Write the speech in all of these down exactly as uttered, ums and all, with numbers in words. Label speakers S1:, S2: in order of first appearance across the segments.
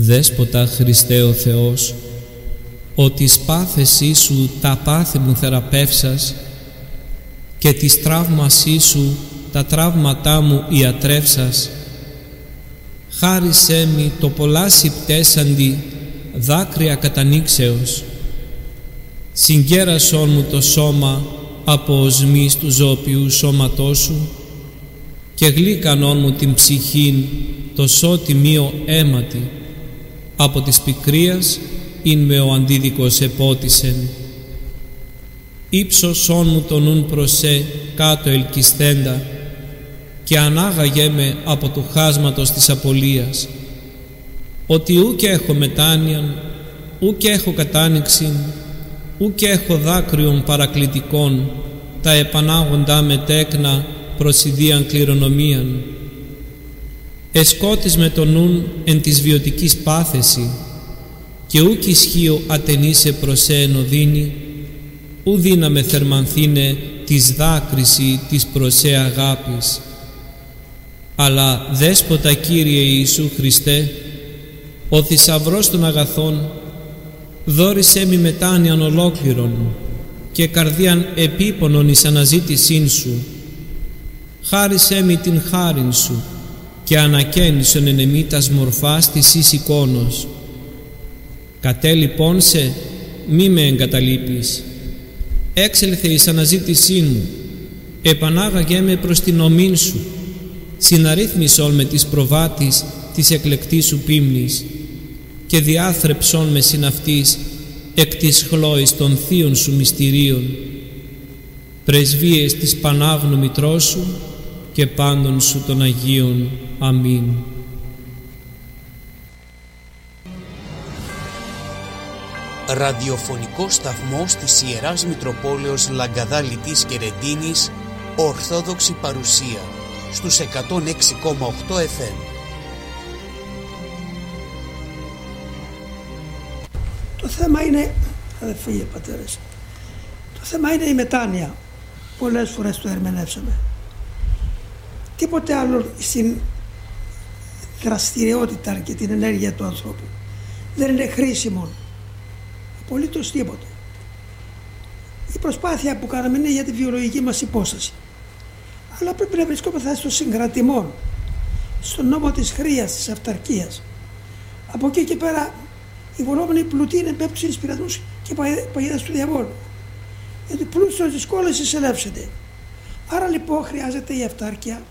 S1: Δέσποτα Χριστέ ο Θεός, ότι σπάθεσή σου τα πάθη μου θεραπεύσας και της τραύμασή σου τα τραύματά μου ιατρεύσας, χάρισέ μη το πολλά συμπτέσαντι δάκρυα κατανοίξεως, συγκέρασόν μου το σώμα από οσμής του ζωοποιού σώματός σου και γλύκανόν μου την ψυχήν το σώτιμιο αίματι, από της πικρίας ειν με ο αντίδικος επότισεν. Ήψωσόν μου το νουν προσέ κάτω ελκυστέντα και ανάγαγέ με από του χάσματος της απολίας, ότι ούκ έχω μετάνοιαν, ούκ έχω κατάνοιξην, ούκ έχω δάκρυον παρακλητικών, τα επανάγοντά με τέκνα προς ιδίαν κληρονομίαν. Εσκότης με το νουν εν της βιωτικής πάθεση, και ούκ ισχύω ατενίσε προς εν οδύνη, ου δύναμε θερμανθήνε της δάκρυση της προς ε αγάπης. Αλλά Δέσποτα Κύριε Ιησού Χριστέ, ο θησαυρός των αγαθών, δώρισέ μη μετάνοιαν ολόκληρον και καρδίαν επίπονον εις αναζήτησήν σου. Χάρισέ μη την χάριν σου και ανακαίνισον εν εμή τας μορφάς της εις εικόνος. Κατέ λοιπόν σε, μη με εγκαταλείπεις. Έξελθε εις αναζήτησήν μου, επανάγαγέ με προς την ομήν σου, συναρρύθμισον με της προβάτης της εκλεκτής σου πίμνης και διάθρεψον με συναυτής εκ της χλώης των θείων σου μυστηρίων, πρεσβείες της Πανάγνου Μητρός σου και πάντων σου των Αγίων. Αμήν.
S2: Ραδιοφωνικός σταθμός της Ιεράς Μητροπόλεως Λαγκαδά Λιτής και Ρεντίνης, Ορθόδοξη παρουσία στους εκατόν έξι κόμμα οκτώ εφ εμ.
S3: Το θέμα είναι, αδερφοί πατέρες, το θέμα είναι η μετάνοια. Πολλές φορές το ερμηνεύσαμε. Τίποτε άλλο στην δραστηριότητα και την ενέργεια του ανθρώπου δεν είναι χρήσιμο. Απολύτως τίποτε. Η προσπάθεια που κάναμε είναι για τη βιολογική μας υπόσταση. Αλλά πρέπει να βρισκόμαστε στο συγκρατημό, στον νόμο της χρείας, της αυταρκίας. Από εκεί και πέρα οι βολόμενοι πλουτοί είναι πέπτουν εις πειρασμούς και παγίδας του διαβόλου. Γιατί πλούσιος της κόλλης εισελεύσεται. Άρα λοιπόν χρειάζεται η αυτάρκεια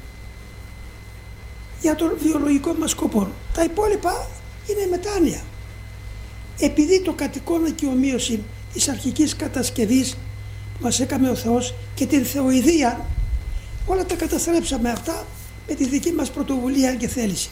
S3: για τον βιολογικό μας σκοπό. Τα υπόλοιπα είναι μετάνοια. Επειδή το κατοικώνα και ομοίωση της αρχικής κατασκευής που μας έκαμε ο Θεός και την θεοειδία, όλα τα καταστρέψαμε αυτά με τη δική μας πρωτοβουλία και θέληση.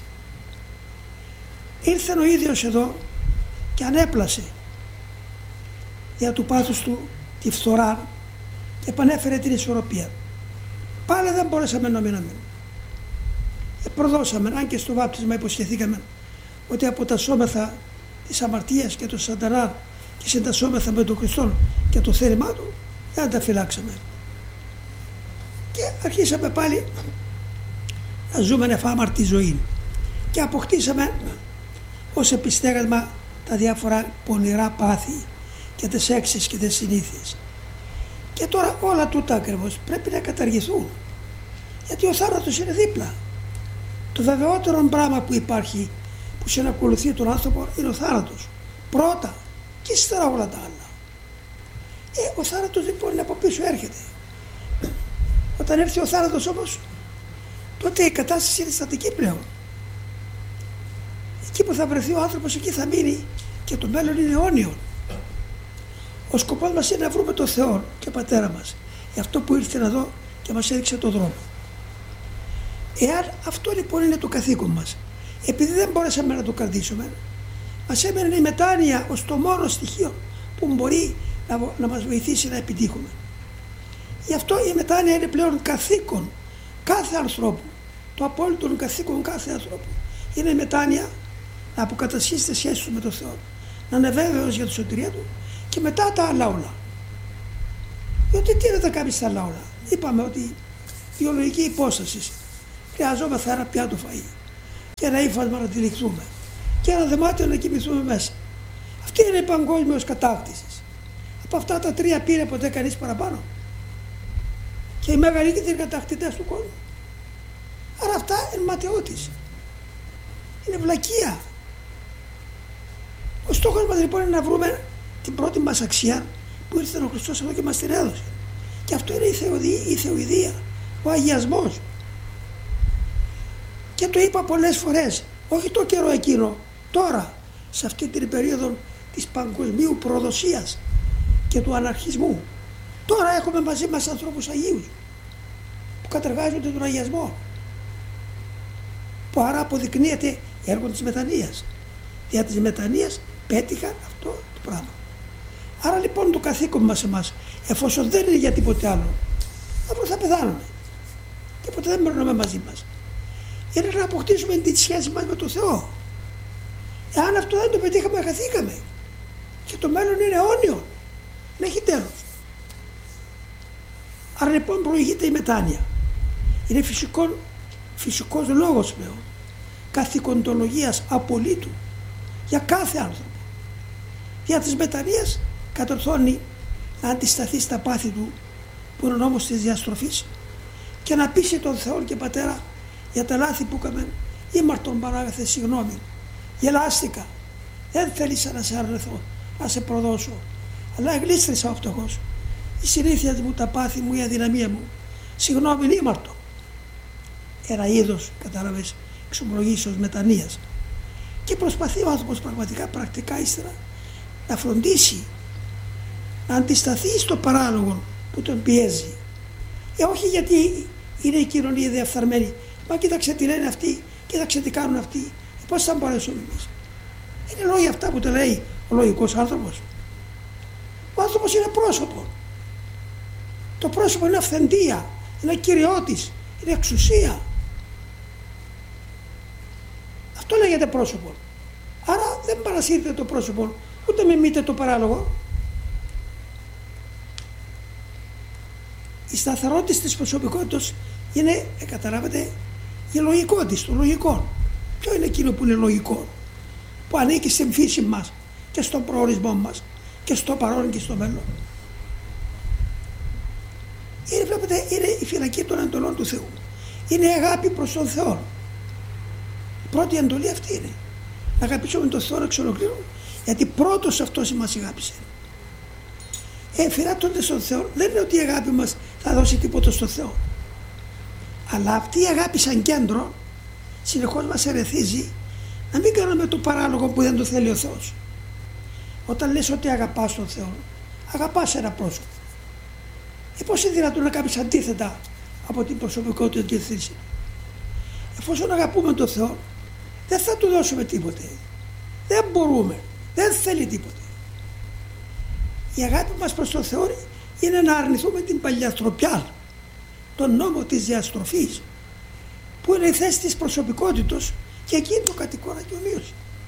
S3: Ήρθε ο ίδιος εδώ και ανέπλασε για του πάθους του τη φθορά και επανέφερε την ισορροπία. Πάλι δεν μπορέσαμε να μείνουμε. Ε, προδώσαμε, αν και στο βάπτισμα υποσχεθήκαμε ότι αποτασσόμεθα της αμαρτίας και του σαντανά και συντασσόμεθα με τον Χριστό και το θέλημά του, δεν τα φυλάξαμε. Και αρχίσαμε πάλι να ζούμε νεφάμαρτη ζωή και αποκτήσαμε ως επιστέγασμα τα διάφορα πονηρά πάθη και τις έξεις και τις συνήθειες. Και τώρα όλα τούτα ακριβώς πρέπει να καταργηθούν, γιατί ο θάνατος είναι δίπλα. Το βεβαιότερο πράγμα που υπάρχει που συνακολουθεί τον άνθρωπο είναι ο θάνατος. Πρώτα και ύστερα όλα τα άλλα. Ε, ο θάνατος λοιπόν είναι από πίσω, έρχεται. Όταν έρθει ο θάνατος όμως, τότε η κατάσταση είναι στατική πλέον. Εκεί που θα βρεθεί ο άνθρωπος, εκεί θα μείνει και το μέλλον είναι αιώνιο. Ο σκοπός μας είναι να βρούμε τον Θεό και Πατέρα μας, για αυτό που ήρθε εδώ και μας έδειξε τον δρόμο. Εάν αυτό λοιπόν είναι το καθήκον μας, επειδή δεν μπορέσαμε να το κρατήσουμε, μας έμενε η μετάνοια ως το μόνο στοιχείο που μπορεί να, να μας βοηθήσει να επιτύχουμε. Γι' αυτό η μετάνοια είναι πλέον καθήκον κάθε ανθρώπου, το απόλυτο καθήκον κάθε ανθρώπου. Είναι η μετάνοια να αποκατασχίσει τη σχέση του με τον Θεό, να είναι βέβαιος για τη σωτηρία του και μετά τα άλλα όλα. Διότι τι είναι τα κάνει στα άλλα όλα. Είπαμε ότι η βιολογική υπόσταση, χρειαζόμαστε ένα πιάτο φαΐ και ένα ύφασμα να τυλιχθούμε. και ένα δωμάτιο να κοιμηθούμε μέσα. Αυτή είναι η παγκόσμιος κατάκτησης. Από αυτά τα τρία πήρε ποτέ κανείς παραπάνω. Και οι μεγαλύτεροι κατακτητές του κόσμου. Άρα αυτά είναι ματαιότης. Είναι βλακεία. Ο στόχος μας λοιπόν είναι να βρούμε την πρώτη μας αξία που ήρθε ο Χριστός εδώ και μας την έδωσε. Και αυτό είναι η, θεοδη, η θεοειδία, ο αγιασμός. Και το είπα πολλές φορές, όχι το καιρό εκείνο, τώρα, σε αυτή την περίοδο της παγκοσμίου προδοσίας και του αναρχισμού. Τώρα έχουμε μαζί μας ανθρώπους Αγίους που κατεργάζονται τον αγιασμό, που άρα αποδεικνύεται έργο της μετανοίας. Δια της μετανοίας πέτυχαν αυτό το πράγμα. Άρα λοιπόν το καθήκον μας εμάς, εφόσον δεν είναι για τίποτε άλλο, αύριο θα πεθάνουμε και ποτέ δεν μερνούμε μαζί μας, είναι να αποκτήσουμε τη σχέση μας με τον Θεό. Εάν αυτό δεν το πετύχαμε, χαθήκαμε. Και το μέλλον είναι αιώνιο, δεν έχει τέλος. Άρα λοιπόν προηγείται η μετάνοια. Είναι φυσικό, φυσικός λόγος πλέον καθηκοντολογίας απολύτου για κάθε άνθρωπο. Δια της μετανοίας κατορθώνει να αντισταθεί στα πάθη του, που είναι ο νόμος της διαστροφής, και να πείσει τον Θεό και Πατέρα για τα λάθη που έκαμε. Ήμαρτον παράγαθε, συγγνώμη, γελάστηκα, δεν θέλησα να σε αρνηθώ, να σε προδώσω, αλλά εγλίστρησα ο φτωχός. Η συνήθεια μου, τα πάθη μου, η αδυναμία μου, συγγνώμη, ήμαρτον. Ένα είδος, κατάλαβες, εξομολογήσεως μετανοίας. Και προσπαθεί ο άνθρωπος πραγματικά, πρακτικά ύστερα, να φροντίσει να αντισταθεί στο παράλογο που τον πιέζει. Ε, όχι γιατί είναι η κοινωνία διαφθαρμένη. Μα κοίταξε τι λένε αυτοί, κοίταξε τι κάνουν αυτοί. Ε, πώς θα μπορέσουμε εμείς. Είναι λόγια αυτά που τα λέει ο λογικός άνθρωπος. Ο άνθρωπος είναι πρόσωπο. Το πρόσωπο είναι αυθεντία, είναι κυριότης, είναι εξουσία. Αυτό λέγεται πρόσωπο. Άρα δεν παρασύρετε το πρόσωπο, ούτε μιμείτε το παράλογο. Η σταθερότητα της προσωπικότητας είναι, ε, καταλάβετε, η λογικότητα, το λογικό. Ποιο είναι εκείνο που είναι λογικό, που ανήκει στην φύση μας και στον προορισμό μας και στο παρόν και στο μέλλον. Είναι, βλέπετε, είναι η φυλακή των εντολών του Θεού. Είναι η αγάπη προς τον Θεό. Η πρώτη εντολή αυτή είναι. Να αγαπήσουμε τον Θεό εξ ολοκλήρου, γιατί πρώτος αυτός μας αγάπησε. Εφηράττονται στον Θεό, δεν είναι ότι η αγάπη μας θα δώσει τίποτα στον Θεό. Αλλά αυτή η αγάπη σαν κέντρο συνεχώς μας ερεθίζει να μην κάνουμε το παράλογο που δεν το θέλει ο Θεός. Όταν λες ότι αγαπάς τον Θεό, αγαπάς ένα πρόσωπο. Ε, πώς είναι δυνατόν να κάνεις αντίθετα από την προσωπικότητα και τη θρήση. Εφόσον αγαπούμε τον Θεό, δεν θα του δώσουμε τίποτε. Δεν μπορούμε. Δεν θέλει τίποτε. Η αγάπη μας προς τον Θεό είναι να αρνηθούμε την παλιαστροπιά, τον νόμο της διαστροφής, που είναι η θέση της προσωπικότητος και εκείνη το κατοικόνα και ομοίωση.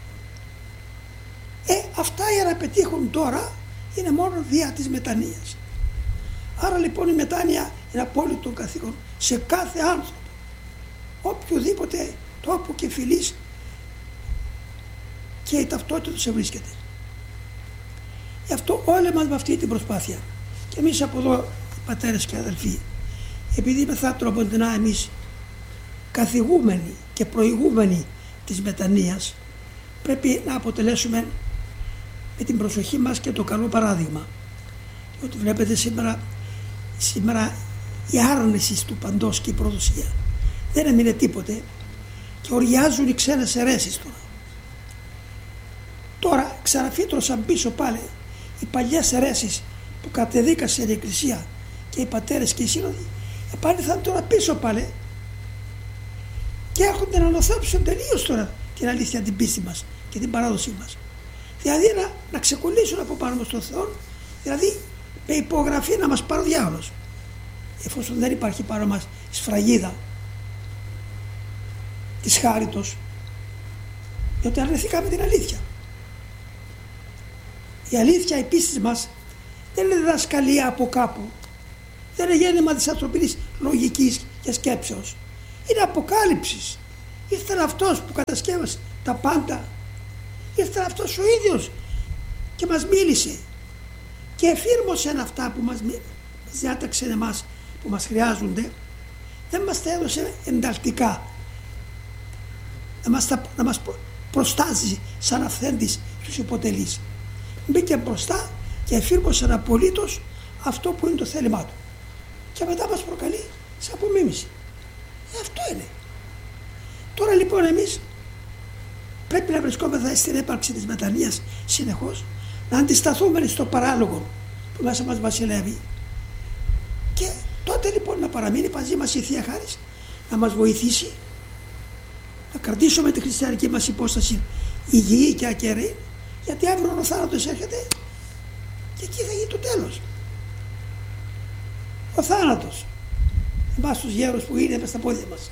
S3: Ε, αυτά για να πετύχουν τώρα είναι μόνο δια της μετανοίας. Άρα λοιπόν η μετάνοια είναι απόλυτο καθήκον σε κάθε άνθρωπο, οποιοδήποτε τόπο και φυλής και η ταυτότητα του σε βρίσκεται. Γι' αυτό όλοι μας με αυτή την προσπάθεια, και εμείς από εδώ οι πατέρες και αδελφοί, επειδή με θα τροποντινά εμείς καθηγούμενοι και προηγούμενοι της μετανοίας, πρέπει να αποτελέσουμε με την προσοχή μας και το καλό παράδειγμα. Ότι βλέπετε σήμερα, σήμερα η άρνηση του παντός και η προδοσία δεν έμεινε τίποτε και οριάζουν οι ξένες αιρέσεις τώρα. Τώρα ξαναφύτρωσαν πίσω πάλι οι παλιές αιρέσεις που κατεδίκασε η Εκκλησία και οι πατέρες και οι σύνοδοι, επάνηθαν τώρα πίσω πάλι και έρχονται να νοθάψουν τελείως τώρα την αλήθεια, την πίστη μας και την παράδοσή μας. Δηλαδή να, να ξεκολλήσουν από πάνω μας τον Θεό, δηλαδή με υπογραφή να μας πάρει ο διάολος, εφόσον δεν υπάρχει πάνω μας σφραγίδα της χάριτος, διότι αρνηθήκαμε την αλήθεια. Η αλήθεια, η πίστη μας δεν είναι διδασκαλία από κάπου, δεν είναι γέννημα της ανθρωπινής λογικής και σκέψεως, είναι αποκάλυψης. Ήρθε αυτός που κατασκεύασε τα πάντα ήρθε αυτός ο ίδιος και μας μίλησε και εφήρμοσε αυτά που μας, μας διάταξε εμάς που μας χρειάζονται. Δεν μας τα έδωσε ενταλτικά να μας, τα, να μας προστάζει σαν αυθέντης στους υποτελείς. Μπήκε μπροστά και εφήρμοσε απολύτως αυτό που είναι το θέλημά του και μετά μας προκαλεί σε απομίμηση. Ε, αυτό είναι. Τώρα λοιπόν εμείς πρέπει να βρισκόμεθα στην έπαρξη της μετανοίας συνεχώς, να αντισταθούμε στο παράλογο που μέσα μας βασιλεύει και τότε λοιπόν να παραμείνει μαζί μας η Θεία Χάρις, να μας βοηθήσει να κρατήσουμε τη χριστιανική μας υπόσταση υγιή και ακερή, γιατί αύριο ο θάνατος έρχεται και εκεί θα γίνει το τέλος. Ο θάνατος, εμάς τους γέρους που είναι μες στα πόδια μας,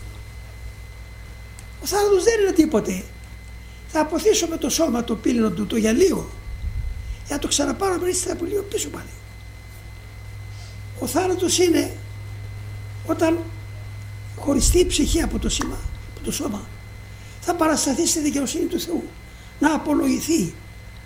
S3: ο θάνατος δεν είναι τίποτε. Θα αποθήσουμε το σώμα, το πύληνο του, το για λίγο, για να το ξαναπάρουμε ύστερα από λίγο πίσω πάλι. Ο θάνατος είναι όταν χωριστεί η ψυχή από το, σήμα, από το σώμα, θα παρασταθεί στη δικαιοσύνη του Θεού, να απολογηθεί.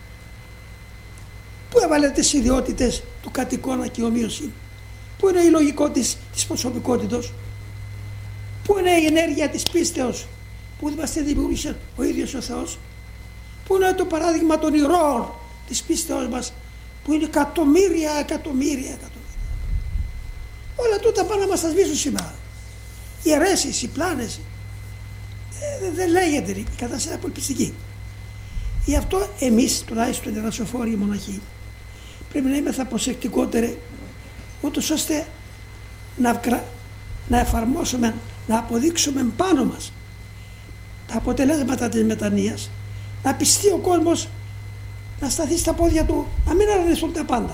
S3: Πού έβαλε τις ιδιότητες του κατοικώνα και ομοίωση, πού είναι η λογικότητα της, της προσωπικότητος, πού είναι η ενέργεια της πίστεως που μας τη δημιούργησε ο ίδιος ο Θεός, πού είναι το παράδειγμα των ηρώων της πίστεως μας που είναι εκατομμύρια, εκατομμύρια, εκατομμύρια. Όλα τούτα πάνε να μας τα σβήσουν σήμερα. Οι αιρέσεις, οι πλάνες, δεν δε λέγεται, η κατάσταση είναι απολυπιστική. Γι' αυτό εμείς, τουλάχιστον οι ερασοφόροι, οι μοναχοί, πρέπει να είμαστε προσεκτικότεροι, ούτως ώστε να, να εφαρμόσουμε, να αποδείξουμε πάνω μας τα αποτελέσματα της μετανοίας, να πιστεί ο κόσμος να σταθεί στα πόδια του, να μην αρνηθούν τα πάντα.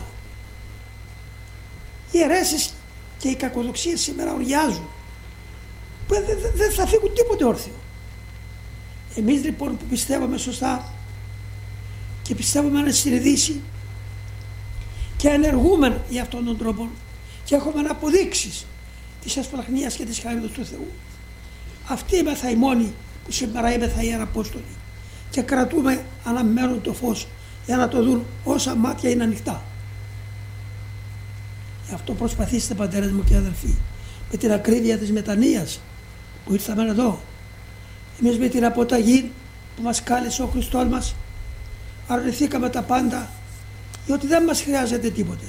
S3: Οι αιρέσεις και οι κακοδοξίες σήμερα οριάζουν, που δεν δε, δε θα φύγουν τίποτε όρθιο. Εμείς λοιπόν που πιστεύουμε σωστά και πιστεύουμε να συνειδήσει και ενεργούμε για αυτόν τον τρόπο και έχουμε αποδείξεις της ασπλαχνίας και της χάριτος του Θεού, αυτοί είμεθα οι μόνοι που σήμερα είμεθα οι Ιεραπόστολοι και κρατούμε αναμένουν το φως για να το δουν όσα μάτια είναι ανοιχτά. Γι' αυτό προσπαθήστε, πατέρες μου και αδελφοί, με την ακρίβεια της μετανοίας που ήρθαμε εδώ, εμείς με την αποταγή που μας κάλεσε ο Χριστός μας, αρνηθήκαμε τα πάντα, διότι δεν μας χρειάζεται τίποτε.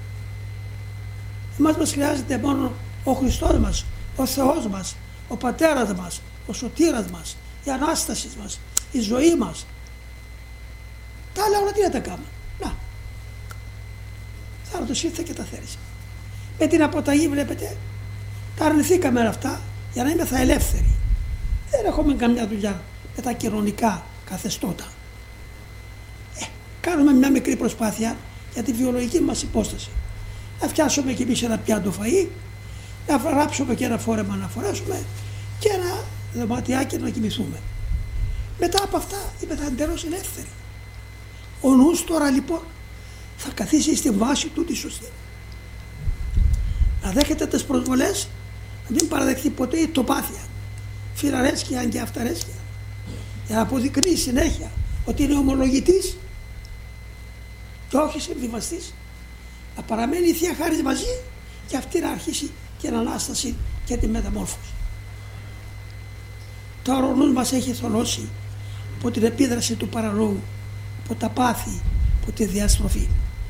S3: Εμάς μας χρειάζεται μόνο ο Χριστός μας, ο Θεός μας, ο Πατέρας μας, ο Σωτήρας μας, η Ανάσταση μας, η ζωή μας. Τα άλλα όλα τι να τα κάνουμε. Να, θάνατος ήρθε και τα θέρισε. Με την αποταγή, βλέπετε, τα αρνηθήκαμε αυτά για να είμαστε ελεύθεροι. Δεν έχουμε καμιά δουλειά με τα κοινωνικά καθεστώτα. Ε, κάνουμε μια μικρή προσπάθεια για τη βιολογική μας υπόσταση. Να φτιάσουμε κι εμείς ένα πιάτο φαΐ, να ράψουμε και ένα φόρεμα να φορέσουμε και ένα δωματιάκι να κοιμηθούμε. Μετά από αυτά είμαστε εντελώς ελεύθεροι. Ο νους τώρα λοιπόν θα καθίσει στη βάση του τη σωστή. Να δέχεται τις προσβολές, να μην παραδεχθεί ποτέ η τοπάθεια, φιλαρέσκεια και αυταρέσκεια, για να αποδεικνύει συνέχεια ότι είναι ομολογητής και όχι συμβιβαστής, να παραμένει η Θεία Χάρις μαζί και αυτή να αρχίσει την Ανάσταση και τη μεταμόρφωση. Τώρα ο νους μας έχει θολώσει από την επίδραση του παραλόγου, από τα πάθη, από τη διαστροφή.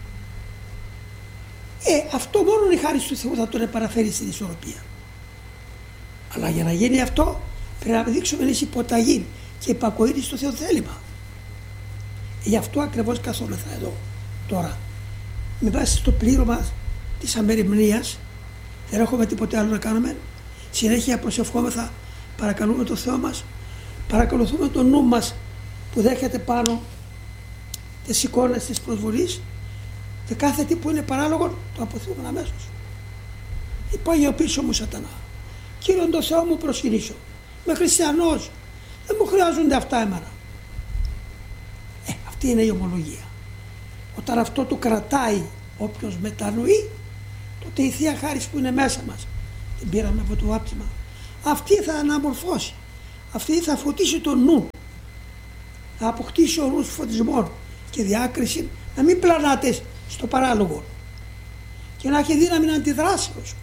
S3: Ε, αυτό μόνο η χάρις του Θεού θα τον επαναφέρει στην ισορροπία. Αλλά για να γίνει αυτό πρέπει να δείξουμε ενίς υποταγή και υπακοή στο Θεό θέλημα. Ε, γι' αυτό ακριβώς καθόμεθα εδώ τώρα. Με βάση στο πλήρωμα της αμεριμνίας, δεν έχουμε τίποτε άλλο να κάνουμε. Συνέχεια προσευχόμεθα, παρακαλούμε τον Θεό μας, παρακολουθούμε τον νου μας που δέχεται πάνω τις εικόνες της προσβολής και κάθε τι που είναι παράλογο το αποθούμε αμέσως. Υπάγειο πίσω μου σατανά, Κύριον το Θεό μου προσκυνήσω, είμαι χριστιανός, δεν μου χρειάζονται αυτά εμένα. Ε, αυτή είναι η ομολογία. Όταν αυτό το κρατάει όποιος μετανοεί, τότε η Θεία Χάρις που είναι μέσα μας, την πήραμε από το βάπτισμα, αυτή θα αναμορφώσει, αυτή θα φωτίσει τον νου, να αποκτήσει ορούς φωτισμών και διάκριση, να μην πλανάται στο παράλογο και να έχει δύναμη αντιδράσεως.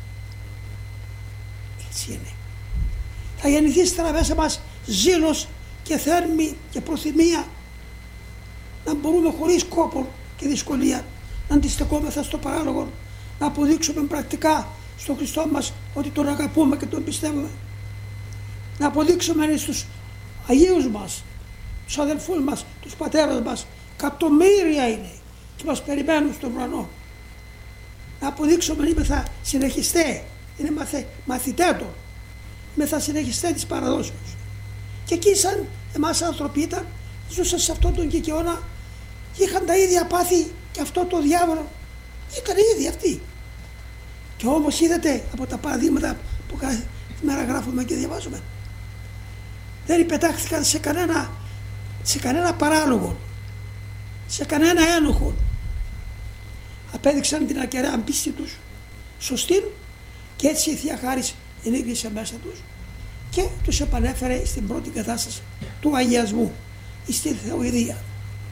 S3: Έτσι είναι. Θα γεννηθεί ύστερα μέσα μας ζήλος και θέρμη και προθυμία να μπορούμε χωρίς κόπο και δυσκολία να αντιστεκόμεθα στο παράλογο, να αποδείξουμε πρακτικά στον Χριστό μας ότι τον αγαπούμε και τον πιστεύουμε, να αποδείξουμε στους Αγίους μας, τους αδελφούς μας, τους πατέρες μας, εκατομμύρια είναι και μας περιμένουν στον ουρανό, να αποδείξουμε ότι είμαστε συνεχιστέ, είναι μαθε, μαθητέτων, είμαστε συνεχιστέ της παραδόσεως. Και εκεί σαν εμάς άνθρωποι ήταν, ζούσαν σε αυτόν τον κικαιώνα και είχαν τα ίδια πάθη και αυτό το διάβολο, ήταν οι ίδιοι αυτοί. Και όμως είδατε από τα παραδείγματα που κάθε μέρα γράφουμε και διαβάζουμε, δεν υπετάχθηκαν σε κανένα, σε κανένα παράλογο, σε κανένα ένοχο. Απέδειξαν την ακεραία πίστη τους σωστή και έτσι η Θεία Χάρις ενήγησε μέσα τους και τους επανέφερε στην πρώτη κατάσταση του αγιασμού, στη θεοειδία.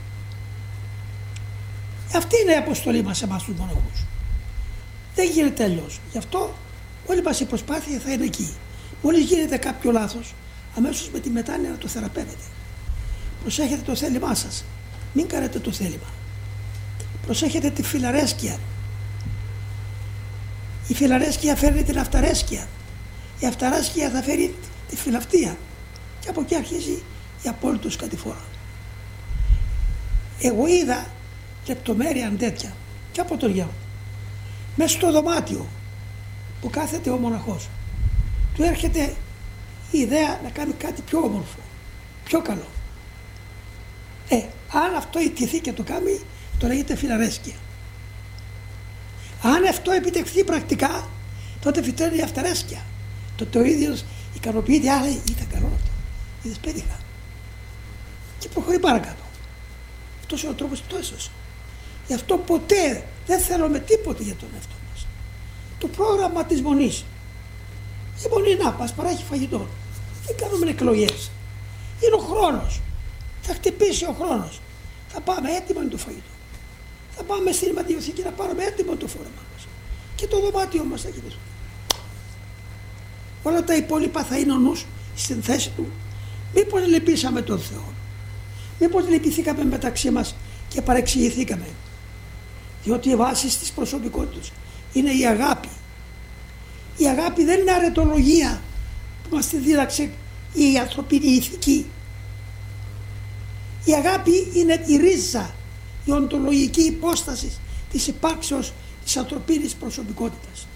S3: Αυτή είναι η αποστολή μας εμάς τους μοναχούς. Δεν γίνεται αλλιώς. Γι' αυτό όλη μας η προσπάθεια θα είναι εκεί. Μόλις γίνεται κάποιο λάθος, αμέσως με τη μετάνοια να το θεραπεύετε. Προσέχετε το θέλημά σας. Μην κάνετε το θέλημα. Προσέχετε τη φιλαρέσκεια. Η φιλαρέσκεια φέρνει την αυταρέσκεια. Η αυταρέσκεια θα φέρει τη φιλαυτία. Και από εκεί αρχίζει η απόλυτος κατηφόρα. Εγώ είδα λεπτομέρεια τέτοια και από τον γέρο. Μέσα στο δωμάτιο που κάθεται ο μοναχός, του έρχεται η ιδέα να κάνει κάτι πιο όμορφο, πιο καλό. Ε, αν αυτό ιτηθεί και το κάνει, το λέγεται φιλαρέσκεια. Αν αυτό επιτευχθεί πρακτικά, τότε φυτρώνει η αυταρέσκεια. Τότε ο ίδιος ικανοποιείται, άρα ήταν καλό αυτό. Είδες, πέτυχα. Και προχωρεί παρακάτω. Αυτός είναι ο τρόπος που το έσωσε. Γι' αυτό ποτέ δεν θέλουμε τίποτε για τον εαυτό μας. Το πρόγραμμα της μονής. Η μονή να μας παράγει φαγητό. Δεν κάνουμε εκλογές. Είναι ο χρόνος. Θα χτυπήσει ο χρόνος. Θα πάμε, έτοιμο είναι το φαγητό. Θα πάμε στην ηματιοθήκη να πάρουμε έτοιμο το φόρεμα μας. Και το δωμάτιο μας θα κοιτήσουμε. Όλα τα υπόλοιπα θα είναι ο νους στην θέση του. Μήπως λυπήσαμε τον Θεό. Μήπως λυπηθήκαμε μεταξύ μας και παρεξηγηθήκαμε. Διότι η βάση της προσωπικότητας είναι η αγάπη. Η αγάπη δεν είναι αρετολογία που μας τη δίδαξε η ανθρωπίνη ηθική. Η αγάπη είναι η ρίζα, η οντολογική υπόσταση της υπάρξεως της ανθρωπίνης προσωπικότητας.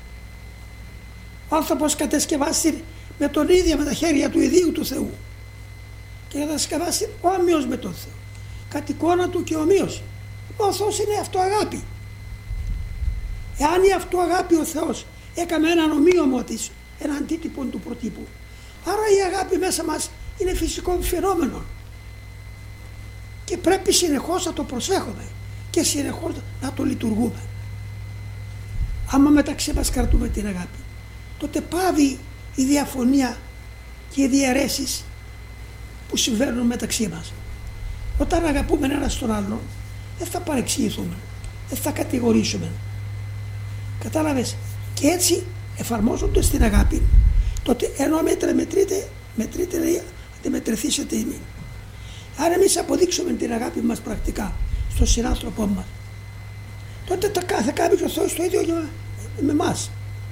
S3: Ο άνθρωπος κατασκευάστηκε με τον ίδιο με τα χέρια του ιδίου του Θεού και κατασκευάστηκε όμοιος με τον Θεό, κατ' εικόνα του και ομοίωση. Ο Θεός είναι αυτοαγάπη. Εάν η αυτοαγάπη ο Θεός έκαμε έναν ομοίωμο της, έναν αντίτυπο του προτύπου, άρα η αγάπη μέσα μας είναι φυσικό φαινόμενο και πρέπει συνεχώς να το προσέχουμε και συνεχώς να το λειτουργούμε. Άμα μεταξύ μας κρατούμε την αγάπη, τότε πάβει η διαφωνία και οι διαιρέσεις που συμβαίνουν μεταξύ μας. Όταν αγαπούμε ένας τον άλλον, δεν θα παρεξηγηθούμε, δεν θα κατηγορήσουμε. Κατάλαβες? Και έτσι εφαρμόζοντας την αγάπη, τότε ενώ μέτρα μετρείτε, μετρείτε λέει, αντιμετρηθήσετε εμείς. Αν εμείς αποδείξουμε την αγάπη μας πρακτικά στον συνάνθρωπό μας, τότε θα κάνει και ο Θεός το ίδιο με, με εμάς.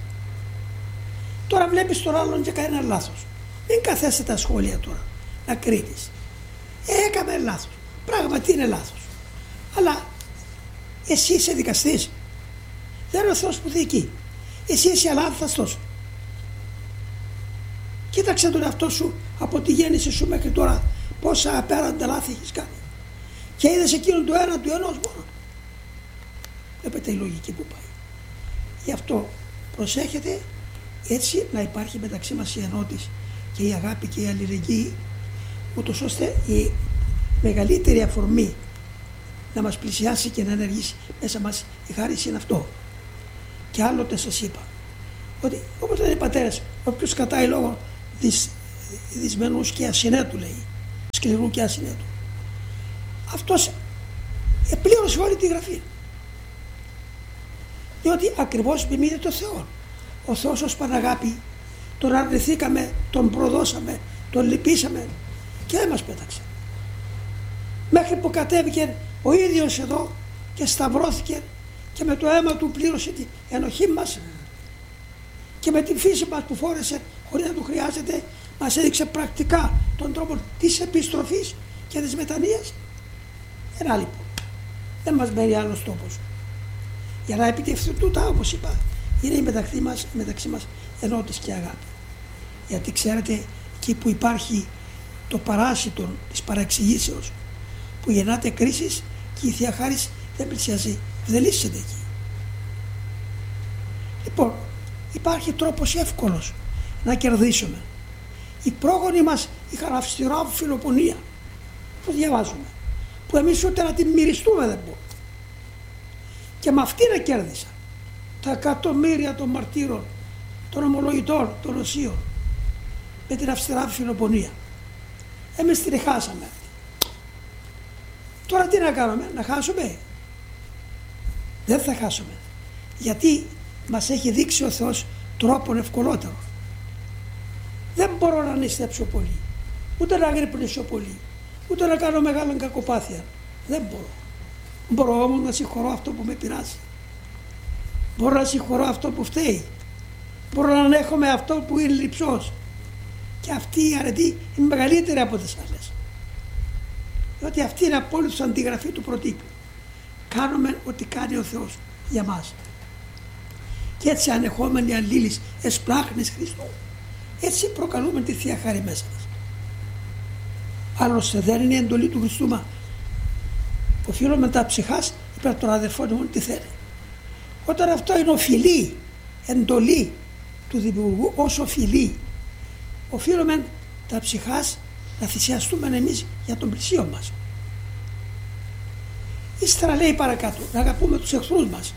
S3: Τώρα βλέπεις τον άλλον και κάνει ένα λάθος. Μην καθέσαι τα σχόλια τώρα να κρίνεις. Ε, έκαμε λάθος. Πράγματι είναι λάθος. Αλλά εσύ είσαι δικαστής. Δεν είναι ο Θεός που διοικεί. Εσύ είσαι αλάνθαστος. Κοίταξε τον εαυτό σου από τη γέννηση σου μέχρι τώρα πόσα απέραντα λάθη έχεις κάνει. Και είδες εκείνον του ένα του ενός μόνο. Βλέπετε η λογική που πάει. Γι' αυτό προσέχετε έτσι να υπάρχει μεταξύ μας η ενότηση και η αγάπη και η αλληλεγγύη, ούτως ώστε η μεγαλύτερη αφορμή να μας πλησιάσει και να ενεργήσει μέσα μας η χάρις είναι αυτό. Και άλλοτε σας είπα ότι όπως λένε οι πατέρες, όποιος κατάει λόγω δυσ, δυσμενούς και ασυνέτου, λέει, σκληρού και ασυνέτου, αυτός επλήρωσε όλη τη Γραφή. Διότι ακριβώς μιμείται το Θεό. Ο Θεός ως Παναγάπη τον αρνηθήκαμε, τον προδώσαμε, τον λυπήσαμε και δεν μας πέταξε. Μέχρι που κατέβηκε ο ίδιος εδώ και σταυρώθηκε και με το αίμα του πλήρωσε την ενοχή μας και με την φύση μας που φόρεσε χωρίς να του χρειάζεται, μας έδειξε πρακτικά τον τρόπο της επιστροφής και της μετανοίας. Ένα λοιπόν, δεν μας μένει άλλος τόπος. Για να επιτευχθούν τούτα, όπως είπα, είναι η μεταξύ μας, η μεταξύ μας ενότητα και αγάπη. Γιατί ξέρετε, εκεί που υπάρχει το παράσιτο της παραξηγήσεως, που γεννάται κρίσεις και η Θεία Χάρις δεν πλησιάζει, δεν λύσεται εκεί. Λοιπόν, υπάρχει τρόπος εύκολος να κερδίσουμε. Οι πρόγονοι μας είχαν αυστηρά φιλοπονία, που διαβάζουμε, που εμείς ούτε να την μυριστούμε δεν μπορούμε. Και με αυτήν κέρδισαν τα εκατομμύρια των μαρτύρων, των ομολογητών, των οσίων, με την αυστηρά φιλοπονία. Εμείς την χάσαμε. Τώρα τι να κάνουμε, να χάσουμε? Δεν θα χάσουμε. Γιατί μας έχει δείξει ο Θεός τρόπον ευκολότερο. Δεν μπορώ να νηστέψω πολύ, ούτε να γρυπνήσω πολύ, ούτε να κάνω μεγάλη κακοπάθεια. Δεν μπορώ. Μπορώ όμως να συγχωρώ αυτό που με πειράζει. Μπορώ να συγχωρώ αυτό που φταίει. Μπορώ να ανέχομαι αυτό που είναι λειψός. Και αυτή η αρετή είναι μεγαλύτερη από τις άλλες. Διότι αυτή είναι απόλυτος αντιγραφή του προτύπου. Κάνουμε ό,τι κάνει ο Θεός για μας. Και έτσι ανεχόμενοι αλλήλεις εσπλάχνης Χριστού, έτσι προκαλούμε τη Θεία Χάρη μέσα μας. Άλλωστε δεν είναι η εντολή του Χριστού, μα οφείλουμε τα ψυχάς υπέρ των αδερφών μου τι θέλει. Όταν αυτό είναι οφειλή, εντολή του Δημιουργού ως οφειλή, οφείλουμε τα ψυχάς να θυσιαστούμε εμείς για τον πλησίο μας. Ύστερα λέει παρακάτω, να αγαπούμε τους εχθρούς μας.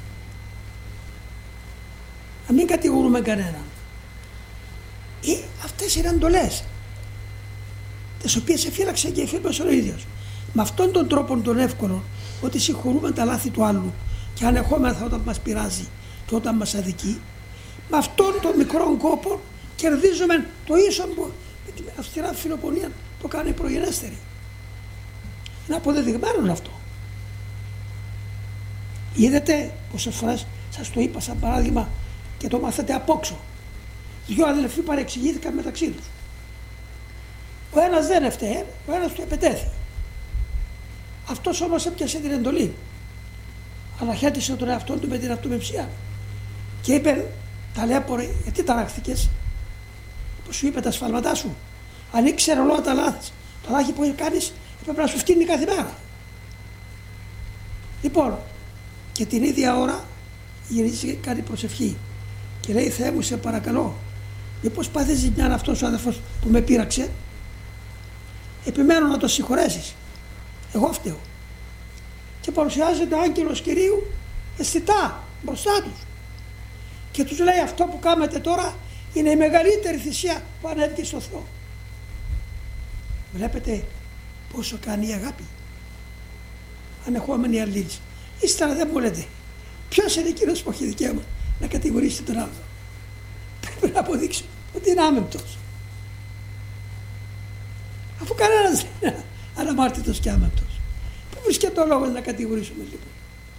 S3: Να μην κατηγορούμε κανέναν. Ή αυτές είναι εντολές, τις οποίες εφύλαξε και εφήρμασε ο ίδιος. Με αυτόν τον τρόπο τον εύκολο, ότι συγχωρούμε τα λάθη του άλλου και ανεχόμεθα όταν μας πειράζει και όταν μας αδικεί, με αυτόν τον μικρό κόπο κερδίζουμε το ίσον που με την αυστηρά φιλοπονία το κάνει προγενέστερη. Είναι αποδεδειγμένο αυτό. Είδατε πόσες φορές σας το είπα σαν παράδειγμα και το μάθατε απόξω. Δυο αδελφοί παρεξηγήθηκαν μεταξύ τους. Ο ένας δεν έφταιγε, ο ένας του επετέθη. Αυτός όμως έπιασε την εντολή. Αναχέτησε τον εαυτό του με την αυτομεψία. Και είπε, ταλέπορε, γιατί ταράχθηκες? Που σου είπε τα σφάλματά σου. Αν ήξερε όλα τα λάθη, τα λάθη που κάνεις, έπρεπε να σου φτύνει κάθε μέρα. Λοιπόν, και την ίδια ώρα γυρίζει και κάνει προσευχή. Και λέει, Θεέ μου, σε παρακαλώ, μήπως πάθεις ζημιά αυτός ο αδερφός που με πείραξε? Επιμένω να το συγχωρέσεις. Εγώ φταίω. Και παρουσιάζεται ο άγγελος Κυρίου αισθητά μπροστά τους. Και τους λέει, αυτό που κάνετε τώρα είναι η μεγαλύτερη θυσία που ανέβηκε στο Θεό. Βλέπετε πόσο κάνει η αγάπη. Ανεχόμενη αλλήλης. Ύστερα δεν μου λέτε, ποιος είναι εκείνος που έχει δικαίωμα να κατηγορήσει τον άλλο? Πρέπει να αποδείξω ότι είναι άμεμπτος. Αφού κανένας δεν είναι αναμάρτητος και άμεμπτος. Πού βρίσκεται ο λόγος να κατηγορήσουμε λοιπόν?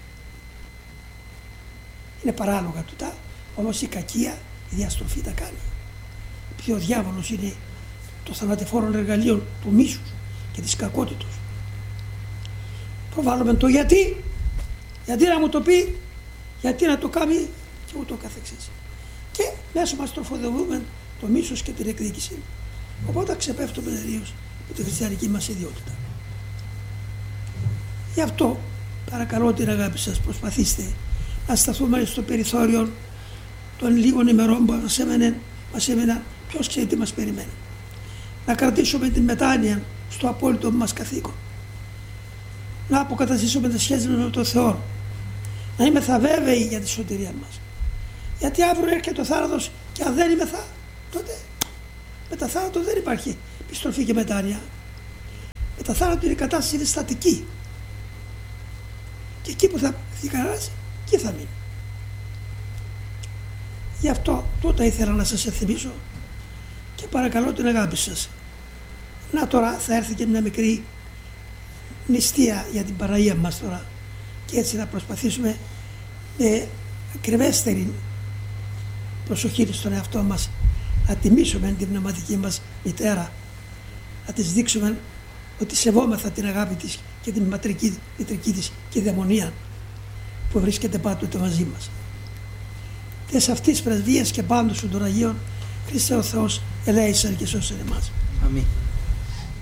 S3: Είναι παράλογα τούτα, όμως η κακία, η διαστροφή τα κάνει. Πιο ο διάβολος είναι το θανατηφόρο εργαλείο του μίσους και της κακότητος. Προβάλλουμε το γιατί, γιατί να μου το πει, γιατί να το κάνει και ούτω καθεξής. Και μέσω μας τροφοδοτούμε το μίσος και την εκδίκηση. Οπότε ξεπέφτουμε τελείως με τη χριστιανική μας ιδιότητα. Γι' αυτό παρακαλώ την αγάπη σας, προσπαθήστε να σταθούμε στο περιθώριο των λίγων ημερών που μας έμεναν, μας έμεναν, ποιος ξέρει τι μας περιμένει. Να κρατήσουμε την μετάνοια στο απόλυτο μας καθήκον. Να αποκαταστήσουμε τις σχέσεις με τον Θεό. Να είμεθα βέβαιοι για τη σωτηρία μας. Γιατί αύριο έρχεται ο θάνατος και αν δεν είμεθα, τότε μετά θάνατο δεν υπάρχει επιστροφή και μετάνοια. Μετά θάνατο η κατάσταση είναι στατική. Και εκεί που θα θυκαράσει, εκεί θα μείνει. Γι' αυτό τούτα ήθελα να σας εθυμίσω και παρακαλώ την αγάπη σας. Να τώρα θα έρθει και μια μικρή νηστεία για την Παναγία μας τώρα και έτσι να προσπαθήσουμε με ακριβέστερη προσοχή στον εαυτό μας να τιμήσουμε την πνευματική μας μητέρα, να της δείξουμε ότι σεβόμεθα την αγάπη της και την ματρική, μητρική της και δαιμονία που βρίσκεται πάντοτε μαζί μας. Τες αυτής πρεσβείας και πάντως των Αγίων Χριστέ ο Θεός ελέησαν και σώσαν εμάς.
S4: Αμήν.